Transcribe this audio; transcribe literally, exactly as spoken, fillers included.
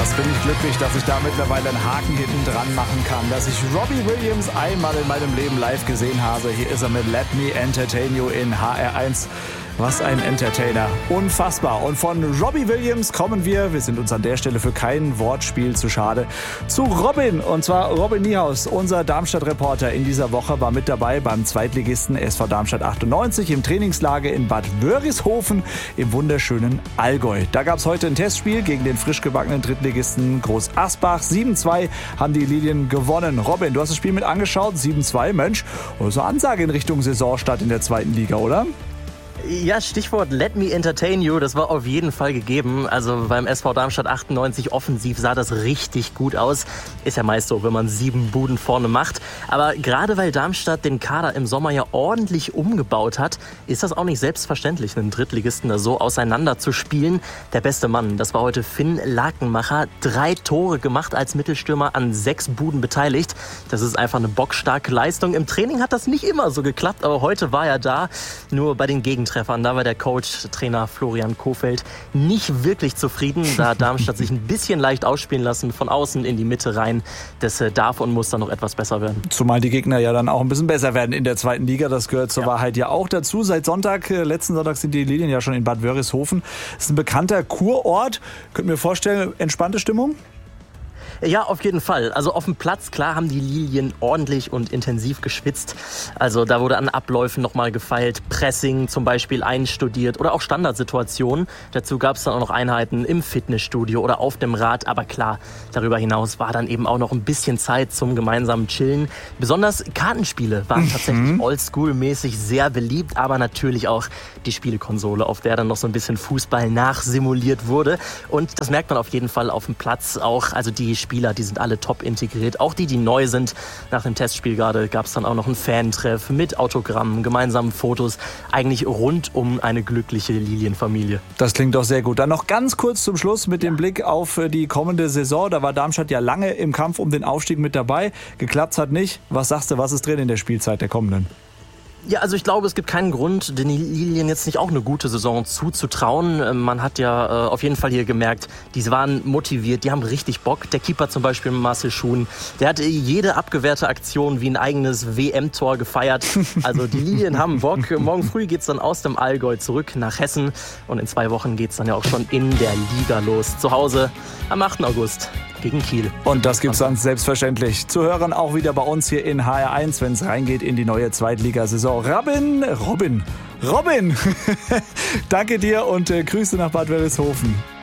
Was bin ich glücklich, dass ich da mittlerweile einen Haken hinten dran machen kann, dass ich Robbie Williams einmal in meinem Leben live gesehen habe. Hier ist er mit Let Me Entertain You in H R eins. Was ein Entertainer. Unfassbar. Und von Robbie Williams kommen wir, wir sind uns an der Stelle für kein Wortspiel zu schade, zu Robin. Und zwar Robin Niehaus, unser Darmstadt-Reporter in dieser Woche, war mit dabei beim Zweitligisten S V Darmstadt achtundneunzig im Trainingslager in Bad Wörishofen im wunderschönen Allgäu. Da gab es heute ein Testspiel gegen den frisch gebackenen Drittligisten Groß Asbach. sieben zwei haben die Lilien gewonnen. Robin, du hast das Spiel mit angeschaut. sieben zwei, Mensch, so Ansage in Richtung Saisonstart in der zweiten Liga, oder? Ja, Stichwort Let Me Entertain You, das war auf jeden Fall gegeben. Also beim S V Darmstadt achtundneunzig offensiv sah das richtig gut aus. Ist ja meist so, wenn man sieben Buden vorne macht. Aber gerade weil Darmstadt den Kader im Sommer ja ordentlich umgebaut hat, ist das auch nicht selbstverständlich, einen Drittligisten da so auseinander zu spielen. Der beste Mann, das war heute Finn Lakenmacher. Drei Tore gemacht als Mittelstürmer, an sechs Buden beteiligt. Das ist einfach eine bockstarke Leistung. Im Training hat das nicht immer so geklappt, aber heute war er da. Nur bei den Gegentreffern, da war der Coach, Trainer Florian Kohfeldt, nicht wirklich zufrieden. Da hat Darmstadt sich ein bisschen leicht ausspielen lassen, von außen in die Mitte rein. Das darf und muss dann noch etwas besser werden. Zumal die Gegner ja dann auch ein bisschen besser werden in der zweiten Liga. Das gehört zur ja. Wahrheit ja auch dazu. Seit Sonntag, letzten Sonntag sind die Lilien ja schon in Bad Wörishofen. Das ist ein bekannter Kurort. Könnt ihr mir vorstellen, entspannte Stimmung? Ja, auf jeden Fall. Also auf dem Platz, klar, haben die Lilien ordentlich und intensiv geschwitzt. Also da wurde an Abläufen nochmal gefeilt, Pressing zum Beispiel einstudiert oder auch Standardsituationen. Dazu gab es dann auch noch Einheiten im Fitnessstudio oder auf dem Rad. Aber klar, darüber hinaus war dann eben auch noch ein bisschen Zeit zum gemeinsamen Chillen. Besonders Kartenspiele waren tatsächlich oldschool-mäßig sehr beliebt, aber natürlich auch die Spielekonsole, auf der dann noch so ein bisschen Fußball nachsimuliert wurde. Und das merkt man auf jeden Fall auf dem Platz auch. Also die Spieler, die sind alle top integriert. Auch die, die neu sind. Nach dem Testspiel gerade gab es dann auch noch einen Fantreff mit Autogrammen, gemeinsamen Fotos. Eigentlich rund um eine glückliche Lilienfamilie. Das klingt doch sehr gut. Dann noch ganz kurz zum Schluss mit dem Blick auf die kommende Saison. Da war Darmstadt ja lange im Kampf um den Aufstieg mit dabei. Geklappt hat nicht. Was sagst du, was ist drin in der Spielzeit der kommenden? Ja, also ich glaube, es gibt keinen Grund, den Lilien jetzt nicht auch eine gute Saison zuzutrauen. Man hat ja äh, auf jeden Fall hier gemerkt, die waren motiviert, die haben richtig Bock. Der Keeper zum Beispiel, Marcel Schuhn, der hat jede abgewehrte Aktion wie ein eigenes W M-Tor gefeiert. Also die Lilien haben Bock. Morgen früh geht's dann aus dem Allgäu zurück nach Hessen. Und in zwei Wochen geht's dann ja auch schon in der Liga los. Zu Hause am achten August gegen Kiel. Und das gibt's dann selbstverständlich zu hören, auch wieder bei uns hier in H R eins, wenn es reingeht in die neue Zweitligasaison. Robin, Robin, Robin, danke dir und äh, Grüße nach Bad Wörishofen.